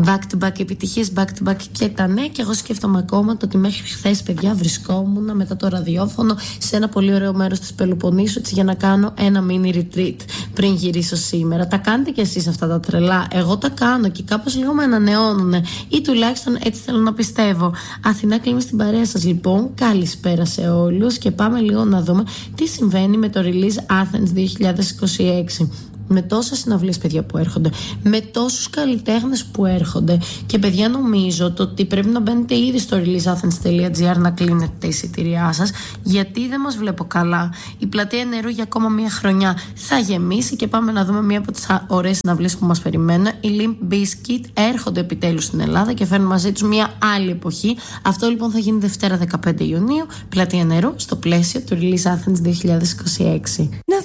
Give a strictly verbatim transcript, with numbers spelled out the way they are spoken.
Back to back επιτυχίες, back to back και τα ναι. Και εγώ σκέφτομαι ακόμα το ότι μέχρι χθες, παιδιά, βρισκόμουν μετά το ραδιόφωνο σε ένα πολύ ωραίο μέρος της Πελοποννήσου, έτσι, για να κάνω ένα mini retreat πριν γυρίσω σήμερα. Τα κάνετε κι εσείς αυτά τα τρελά? Εγώ τα κάνω και κάπως λίγο με ανανεώνουν, ή τουλάχιστον έτσι θέλω να πιστεύω. Αθηνά κλείνει στην παρέα σας, λοιπόν. Καλησπέρα σε όλους και πάμε λίγο να δούμε τι συμβαίνει με το Release Athens δύο χιλιάδες είκοσι έξι. Με τόσες συναυλίες, παιδιά, που έρχονται, με τόσους καλλιτέχνες που έρχονται. Και, παιδιά, νομίζω το ότι πρέπει να μπαίνετε ήδη στο release athens τελεία gr να κλείνετε τα εισιτήριά σας, γιατί δεν μας βλέπω καλά. Η πλατεία Νερού για ακόμα μία χρονιά θα γεμίσει και πάμε να δούμε μία από τις ωραίες συναυλίες που μας περιμένουν. Οι Limp Bizkit έρχονται επιτέλους στην Ελλάδα και φέρνουν μαζί τους μία άλλη εποχή. Αυτό, λοιπόν, θα γίνει Δευτέρα δεκαπέντε Ιουνίου, πλατεία Νερού, στο πλαίσιο του Release Athens δύο χιλιάδες είκοσι έξι.